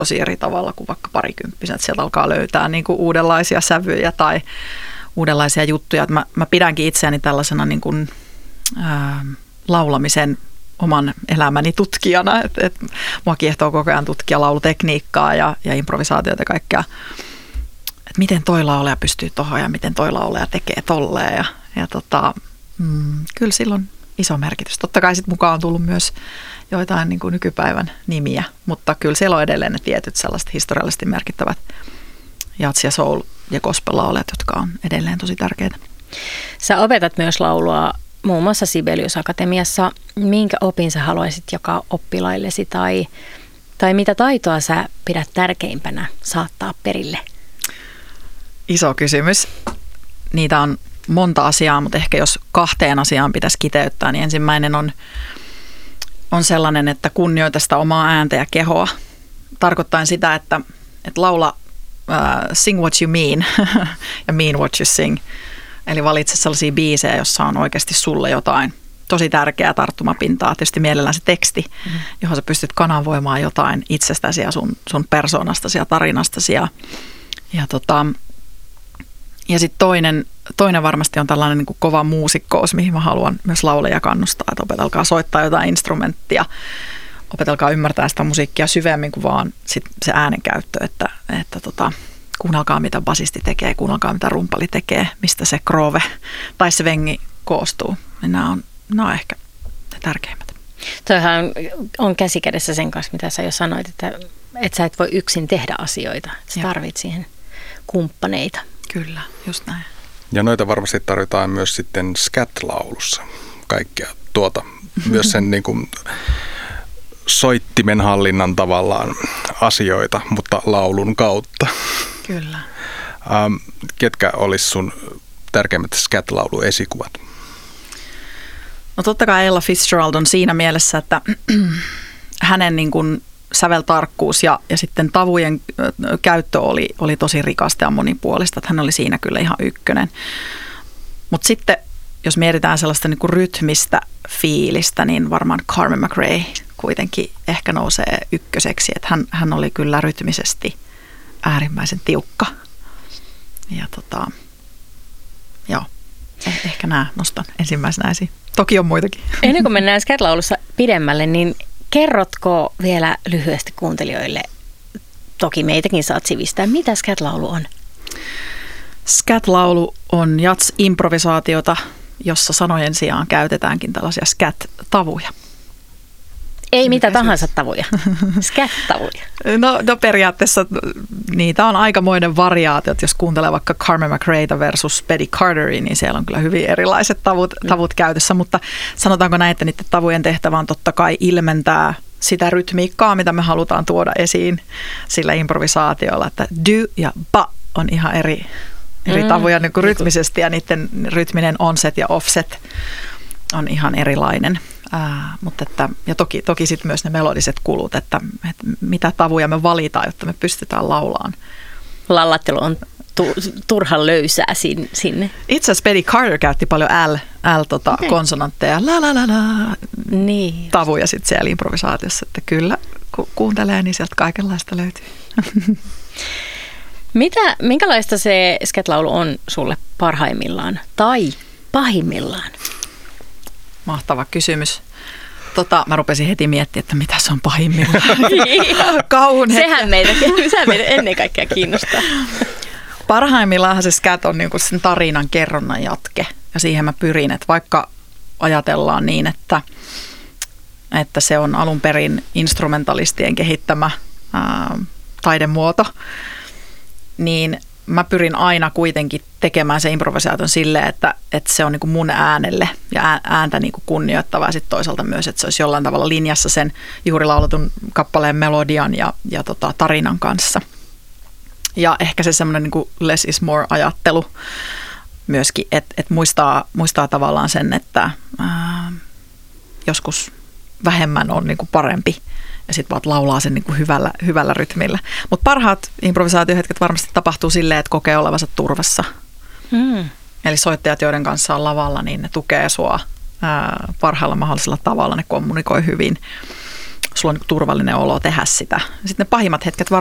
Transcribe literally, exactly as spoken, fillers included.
tosi eri tavalla kuin vaikka parikymppiset. Sieltä alkaa löytää niin kuin uudenlaisia sävyjä tai uudenlaisia juttuja. Mä, mä pidänkin itseäni tällaisena niin kuin, ää, laulamisen oman elämäni tutkijana. Et, et, mua kiehtoo koko ajan tutkia laulutekniikkaa ja, ja improvisaatioita ja kaikkea. Et miten toi laulaja pystyy tohon ja miten toi laulaja tekee tolleen. Ja, ja tota, mm, kyllä silloin iso merkitys. Totta kai sit mukaan on tullut myös joitain niin kuin nykypäivän nimiä, mutta kyllä siellä on edelleen ne tietyt sellaiset historiallisesti merkittävät jazz ja soul ja gospel-laulajat, jotka on edelleen tosi tärkeitä. Sä opetat myös laulua muun muassa Sibelius Akatemiassa. Minkä opin sä haluaisit jakaa oppilaillesi tai, tai mitä taitoa sä pidät tärkeimpänä saattaa perille? Iso kysymys. Niitä on monta asiaa, mutta ehkä jos kahteen asiaan pitäisi kiteyttää, niin ensimmäinen on, on sellainen, että kunnioita sitä omaa ääntä ja kehoa. Tarkoittaen sitä, että, että laula uh, sing what you mean ja mean what you sing. Eli valitse sellaisia biisejä, jossa on oikeasti sulle jotain tosi tärkeää tarttumapintaa. Tietysti mielellään se teksti, mm. johon sä pystyt kanavoimaan jotain itsestäsi ja sun, sun persoonastasi ja tarinastasi. Ja, ja, tota, ja sitten toinen, toinen varmasti on tällainen niin kuin kova muusikkous, mihin mä haluan myös laulajia kannustaa. Että opetelkaa soittaa jotain instrumenttia, opetelkaa ymmärtää sitä musiikkia syvemmin kuin vaan sit se äänenkäyttö, että, että tota, kuunnelkaa mitä basisti tekee, kuunnelkaa mitä rumpali tekee, mistä se kroove tai svengi koostuu. Nämä on, nämä on ehkä ne tärkeimmät. Toihan on käsikädessä sen kanssa, mitä sä jo sanoit, että, että sä et voi yksin tehdä asioita. Sä tarvit siihen kumppaneita. Kyllä, just näin. Ja noita varmasti tarvitaan myös sitten scat-laulussa. Kaikkea tuota, myös sen niin kuin soittimen hallinnan tavallaan asioita, mutta laulun kautta. Kyllä. Ähm, ketkä olisi sun tärkeimmät scat-lauluesikuvat? No totta kai Ella Fitzgerald on siinä mielessä, että hänen niin kuin säveltarkkuus ja, ja sitten tavujen käyttö oli, oli tosi rikasta ja monipuolista. Että hän oli siinä kyllä ihan ykkönen. Mutta sitten jos mietitään sellaista niin kuin rytmistä fiilistä, niin varmaan Carmen McRae kuitenkin ehkä nousee ykköseksi. Että hän, hän oli kyllä rytmisesti äärimmäisen tiukka. Ja tota, joo, eh, ehkä nämä nostan ensimmäisenä esiin. Toki on muitakin. Ennen kuin mennään scat-laulussa pidemmälle, niin kerrotko vielä lyhyesti kuuntelijoille, toki meitäkin saat sivistää, mitä scat-laulu on? Scat-laulu on jazz-improvisaatiota, jossa sanojen sijaan käytetäänkin tällaisia scat-tavuja. Ei mitä tahansa tavuja, scat-tavuja. No, no periaatteessa niitä on aikamoinen variaatio. Jos kuuntelee vaikka Carmen McRaetä versus Betty Carteria, niin siellä on kyllä hyvin erilaiset tavut, tavut käytössä. Mutta sanotaanko näin, että niiden tavujen tehtävä on totta kai ilmentää sitä rytmiikkaa, mitä me halutaan tuoda esiin sillä improvisaatiolla. Että do ja ba on ihan eri, eri tavuja niin kuin rytmisesti ja niiden rytminen onset ja offset on ihan erilainen. Ää, mutta että, ja toki, toki sitten myös ne melodiset kulut, että, että mitä tavuja me valitaan, jotta me pystytään laulaan. Lallattelu on tu, turhan löysää sinne. Itse asiassa Betty Carter käytti paljon L, L tota, okay. konsonantteja, la la la la, niin. tavuja sitten siellä improvisaatiossa, että kyllä ku, kuuntelee, niin sieltä kaikenlaista löytyy. Mitä, minkälaista se scat-laulu on sulle parhaimmillaan tai pahimmillaan? Mahtava kysymys. Tota, mä rupesin heti miettimään, että mitä se on pahimmillaan. Kauhun hetken. Sehän meitä, sehän meitä ennen kaikkea kiinnostaa. Parhaimmillaan se scat on niinku sen tarinan kerronnan jatke. Ja siihen mä pyrin, että vaikka ajatellaan niin, että, että se on alun perin instrumentalistien kehittämä ää, taidemuoto, niin mä pyrin aina kuitenkin tekemään se improvisaation silleen, että, että se on niin kuin mun äänelle ja ääntä niin kuin kunnioittava ja sitten toisaalta myös, että se olisi jollain tavalla linjassa sen juuri lauletun kappaleen melodian ja, ja tota, tarinan kanssa. Ja ehkä se semmoinen niin kuin less is more -ajattelu myöskin, että, että muistaa, muistaa tavallaan sen, että ää, joskus vähemmän on niin kuin parempi. Ja sitten vaan laulaa sen niin kuin hyvällä, hyvällä rytmillä. Mutta parhaat improvisaatiohetket varmasti tapahtuu silleen, että kokee olevansa turvassa. Mm. Eli soittajat, joiden kanssa on lavalla, niin ne tukee sua ää, parhaalla mahdollisella tavalla. Ne kommunikoi hyvin. sulla on niin turvallinen olo tehdä sitä. Sitten ne pahimmat hetket